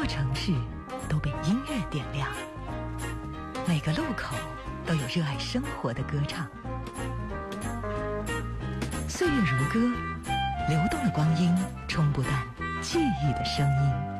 座城市都被音乐点亮，每个路口都有热爱生活的歌唱。岁月如歌，流动的光阴冲不淡记忆的声音。